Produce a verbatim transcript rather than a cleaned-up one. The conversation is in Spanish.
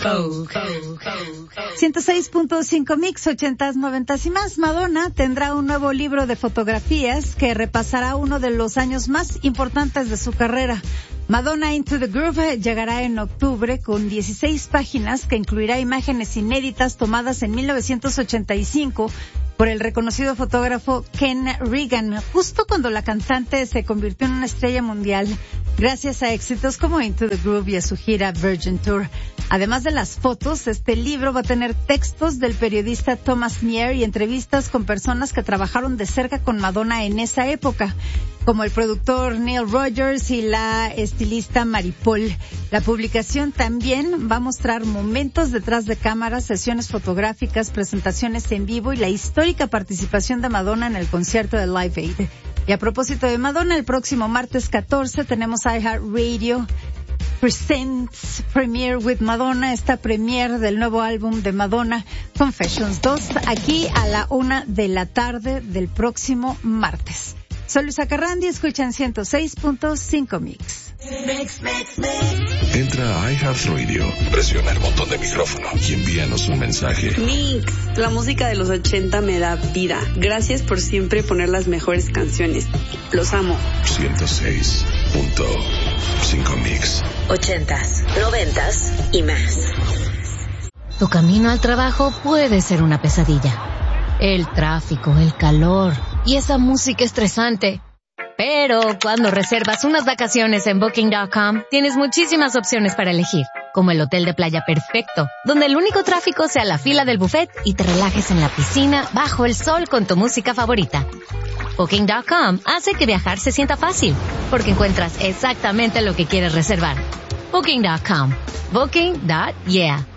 ciento seis punto cinco Mix, ochentas, noventas y más. Madonna tendrá un nuevo libro de fotografías que repasará uno de los años más importantes de su carrera. Madonna Into the Groove llegará en octubre con dieciséis páginas que incluirá imágenes inéditas tomadas en mil novecientos ochenta y cinco por el reconocido fotógrafo Ken Regan, justo cuando la cantante se convirtió en una estrella mundial gracias a éxitos como Into the Groove y a su gira Virgin Tour. Además de las fotos, este libro va a tener textos del periodista Thomas Mier y entrevistas con personas que trabajaron de cerca con Madonna en esa época, como el productor Neil Rogers y la estilista Mary Paul. La publicación también va a mostrar momentos detrás de cámaras, sesiones fotográficas, presentaciones en vivo y la histórica participación de Madonna en el concierto de Live Aid. Y a propósito de Madonna, el próximo martes catorce tenemos iHeartRadio Presents Premiere with Madonna, esta premiere del nuevo álbum de Madonna, Confessions dos, aquí a la una de la tarde del próximo martes. Soy Luisa Carrandi, escuchan ciento seis punto cinco Mix. Mix, mix, mix. Entra a iHeartRadio, presiona el botón de micrófono y envíanos un mensaje. Mix, la música de los ochenta me da vida. Gracias por siempre poner las mejores canciones. Los amo. ciento seis punto cinco Mix. Ochentas, noventas y más. Tu camino al trabajo puede ser una pesadilla. El tráfico, el calor y esa música estresante. Pero cuando reservas unas vacaciones en Booking punto com, tienes muchísimas opciones para elegir, como el hotel de playa perfecto, donde el único tráfico sea la fila del buffet y te relajes en la piscina bajo el sol con tu música favorita. Booking punto com hace que viajar se sienta fácil, porque encuentras exactamente lo que quieres reservar. Booking punto com. Booking. Yeah.